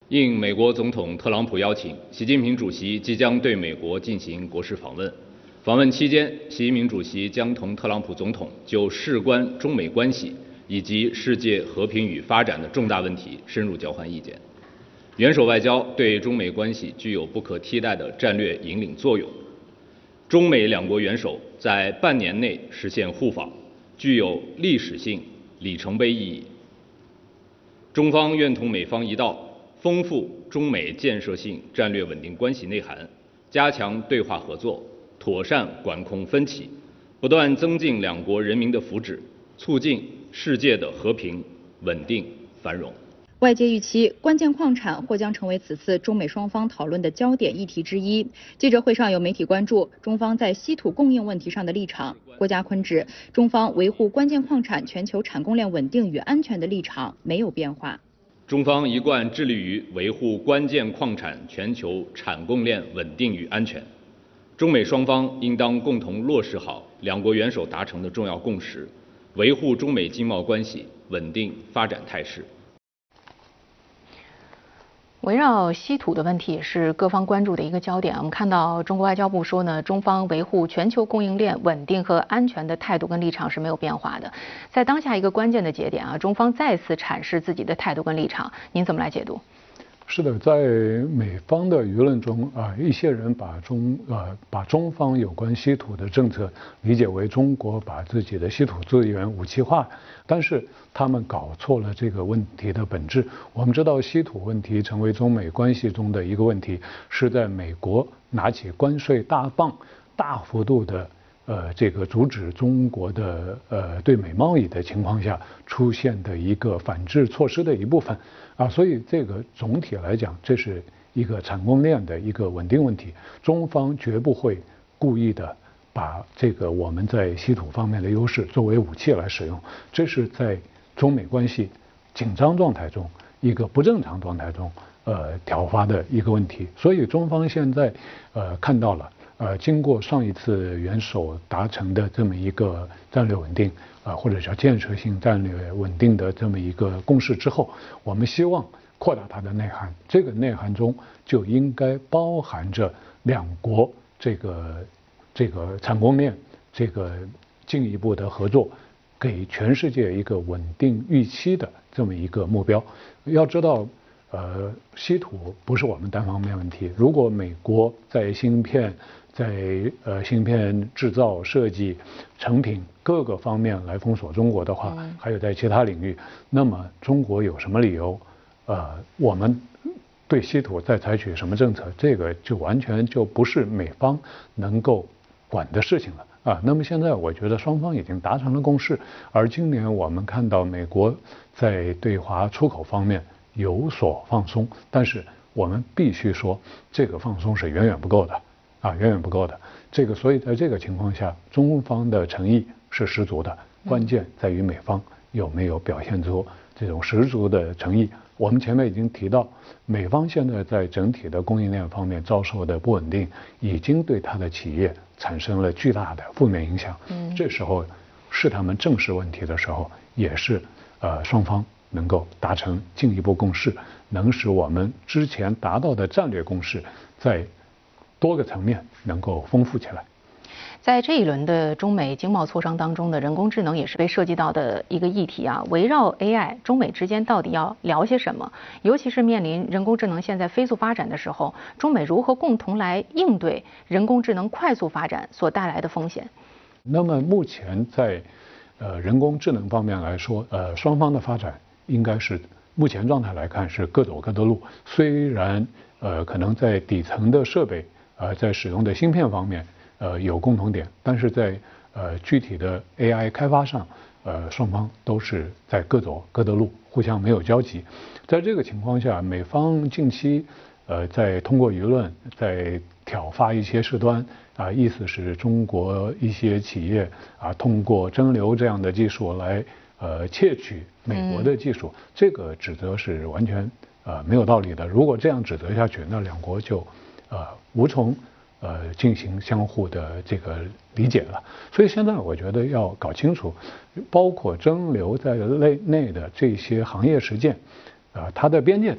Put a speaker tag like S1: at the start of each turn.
S1: 应美国总统特朗普邀请，习近平主席即将对美国进行国事访问。访问期间，习近平主席将同特朗普总统就事关中美关系以及世界和平与发展的重大问题深入交换意见。元首外交对中美关系具有不可替代的战略引领作用。中美两国元首在半年内实现互访，具有历史性里程碑意义。中方愿同美方一道，丰富中美建设性战略稳定关系内涵，加强对话合作，妥善管控分歧，不断增进两国人民的福祉，促进世界的和平、稳定、繁荣。
S2: 外界预期，关键矿产或将成为此次中美双方讨论的焦点议题之一。记者会上有媒体关注中方在稀土供应问题上的立场。郭家坤指，中方维护关键矿产全球产供链稳定与安全的立场没有变化。
S1: 中方一贯致力于维护关键矿产全球产供链稳定与安全。中美双方应当共同落实好两国元首达成的重要共识，维护中美经贸关系稳定发展态势。
S3: 围绕稀土的问题也是各方关注的一个焦点。我们看到中国外交部说呢，中方维护全球供应链稳定和安全的态度跟立场是没有变化的。在当下一个关键的节点啊，中方再次阐释自己的态度跟立场，您怎么来解读？
S4: 是的，在美方的舆论中一些人把中方有关稀土的政策理解为中国把自己的稀土资源武器化，但是他们搞错了这个问题的本质。我们知道，稀土问题成为中美关系中的一个问题，是在美国拿起关税大棒，大幅度的这个阻止中国的对美贸易的情况下出现的一个反制措施的一部分所以这个总体来讲，这是一个产供链的一个稳定问题。中方绝不会故意的把这个我们在稀土方面的优势作为武器来使用，这是在中美关系紧张状态中一个不正常状态中挑发的一个问题。所以中方现在看到了。经过上一次元首达成的这么一个战略稳定或者叫建设性战略稳定的这么一个共识之后，我们希望扩大它的内涵。这个内涵中就应该包含着两国这个产供链这个进一步的合作，给全世界一个稳定预期的这么一个目标。要知道。稀土不是我们单方面问题。如果美国在芯片制造、设计、成品各个方面来封锁中国的话，还有在其他领域，那么中国有什么理由？我们对稀土再采取什么政策？这个就完全就不是美方能够管的事情了那么现在我觉得双方已经达成了共识，而今年我们看到美国在对华出口方面。有所放松，但是我们必须说，这个放松是远远不够的远远不够的。所以在这个情况下，中方的诚意是十足的，关键在于美方有没有表现出这种十足的诚意。我们前面已经提到，美方现在在整体的供应链方面遭受的不稳定，已经对它的企业产生了巨大的负面影响。这时候是他们正视问题的时候，也是双方。能够达成进一步共识，能使我们之前达到的战略共识在多个层面能够丰富起来。
S3: 在这一轮的中美经贸磋商当中的人工智能也是被涉及到的一个议题啊。围绕 AI， 中美之间到底要聊些什么？尤其是面临人工智能现在飞速发展的时候，中美如何共同来应对人工智能快速发展所带来的风险？
S4: 那么目前在人工智能方面来说，双方的发展。应该是目前状态来看是各走各的路，虽然可能在底层的设备在使用的芯片方面有共同点，但是在具体的 AI 开发上双方都是在各走各的路，互相没有交集。在这个情况下，美方近期在通过舆论在挑发一些事端意思是中国一些企业通过蒸馏这样的技术来窃取美国的技术，这个指责是完全没有道理的。如果这样指责下去，那两国就无从进行相互的这个理解了。所以现在我觉得要搞清楚，包括蒸馏在内的这些行业实践它的边界